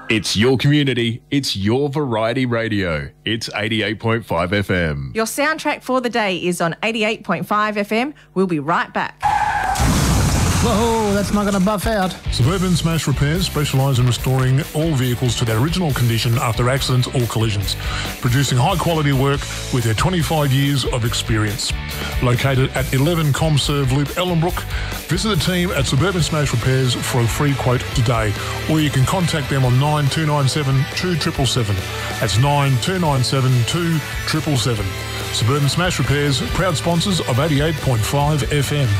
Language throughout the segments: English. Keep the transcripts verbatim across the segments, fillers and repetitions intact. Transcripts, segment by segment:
It's your community. It's your variety radio. It's eighty-eight point five F M. Your soundtrack for the day is on eighty-eight point five F M. We'll be right back. Whoa, that's not going to buff out. Suburban Smash Repairs specialise in restoring all vehicles to their original condition after accidents or collisions, producing high-quality work with their twenty-five years of experience. Located at eleven Comserve Loop, Ellenbrook, visit the team at Suburban Smash Repairs for a free quote today, or you can contact them on nine two nine seven two seven seven seven. That's nine two nine seven two seven seven seven. Suburban Smash Repairs, proud sponsors of eighty-eight point five F M.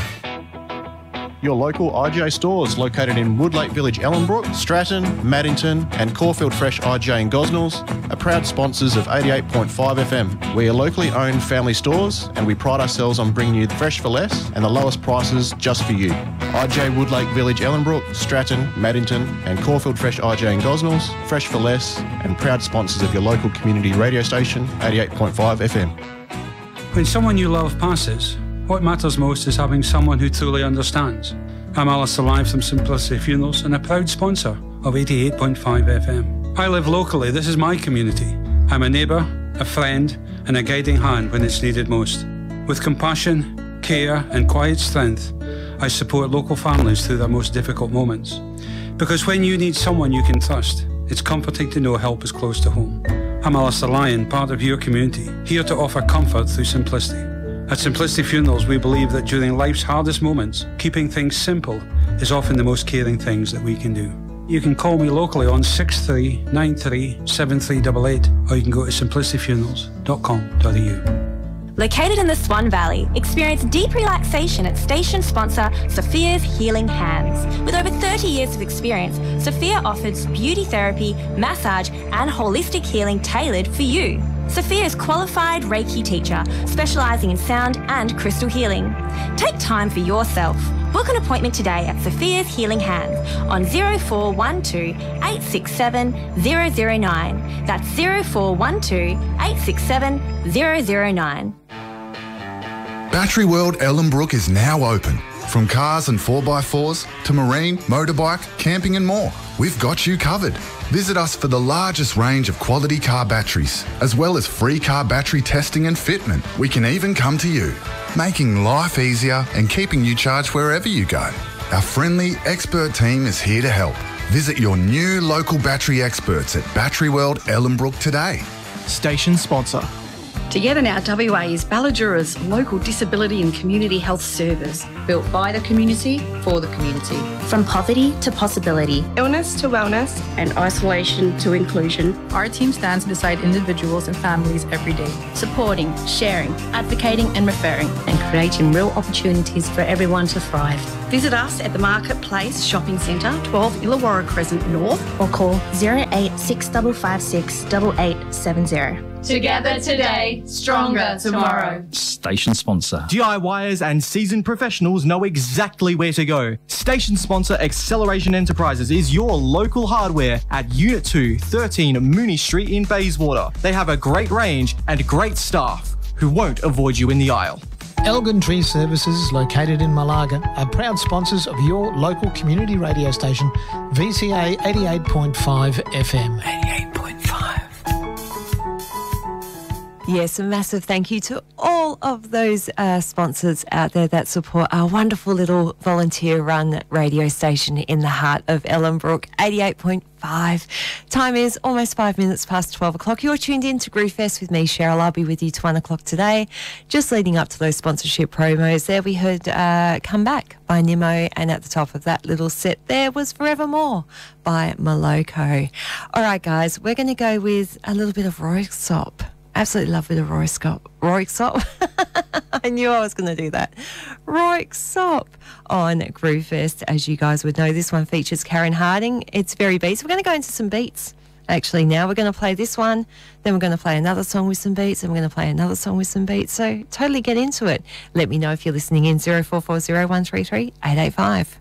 Your local I G A stores located in Woodlake Village, Ellenbrook, Stratton, Maddington and Caulfield Fresh I G A in Gosnells are proud sponsors of eighty-eight point five F M. We are locally owned family stores and we pride ourselves on bringing you fresh for less and the lowest prices just for you. I G A Woodlake Village, Ellenbrook, Stratton, Maddington and Caulfield Fresh I G A in Gosnells, fresh for less and proud sponsors of your local community radio station, eighty-eight point five F M. When someone you love passes, what matters most is having someone who truly understands. I'm Alistair Live from Simplicity Funerals and a proud sponsor of eighty-eight point five F M. I live locally, this is my community. I'm a neighbour, a friend and a guiding hand when it's needed most. With compassion, care and quiet strength, I support local families through their most difficult moments. Because when you need someone you can trust, it's comforting to know help is close to home. I'm Alistair Lyon, part of your community, here to offer comfort through simplicity. At Simplicity Funerals, we believe that during life's hardest moments, keeping things simple is often the most caring things that we can do. You can call me locally on six three nine three seven three eight eight, or you can go to simplicity funerals dot com dot a u. Located in the Swan Valley, experience deep relaxation at station sponsor Sophia's Healing Hands. With over thirty years of experience, Sophia offers beauty therapy, massage and holistic healing tailored for you. Sophia is qualified Reiki teacher, specialising in sound and crystal healing. Take time for yourself. Book an appointment today at Sophia's Healing Hands on zero four one two eight six seven zero zero nine. That's zero four one two eight six seven zero zero nine. Battery World Ellenbrook is now open. From cars and four by fours to marine, motorbike, camping and more, we've got you covered. Visit us for the largest range of quality car batteries, as well as free car battery testing and fitment. We can even come to you, making life easier and keeping you charged wherever you go. Our friendly, expert team is here to help. Visit your new local battery experts at Battery World Ellenbrook today. Station sponsor. Together Now W A is Balladura's local disability and community health service, built by the community for the community. From poverty to possibility, illness to wellness, and isolation to inclusion, our team stands beside individuals and families every day, supporting, sharing, advocating and referring, and creating real opportunities for everyone to thrive. Visit us at the Marketplace Shopping Centre, twelve Illawarra Crescent North, or call zero eight six five five six eight eight seven zero. Together today, stronger tomorrow. Station sponsor. D I Yers and seasoned professionals know exactly where to go. Station sponsor Acceleration Enterprises is your local hardware at Unit two, thirteen Mooney Street in Bayswater. They have a great range and great staff who won't avoid you in the aisle. Elgin Tree Services, located in Malaga, are proud sponsors of your local community radio station, V C A eighty-eight point five F M. eighty-eight point five. Yes, a massive thank you to all of those uh, sponsors out there that support our wonderful little volunteer-run radio station in the heart of Ellenbrook, eighty-eight point five. Time is almost five minutes past twelve o'clock. You're tuned in to Groovefest with me, Cheryl. I'll be with you to one o'clock today. Just leading up to those sponsorship promos there, we heard uh, Come Back by Nimmo, and at the top of that little set there was Forevermore by Moloko. All right, guys, we're going to go with a little bit of Röyksopp. Absolutely love with a Röyksopp. Röyksopp. I knew I was going to do that. Röyksopp on Groovefest. As you guys would know, this one features Karen Harding. It's very beats. We're going to go into some beats. Actually, now we're going to play this one, then we're going to play another song with some beats, and we're going to play another song with some beats. So totally get into it. Let me know if you're listening in zero four four zero one three three eight eight five.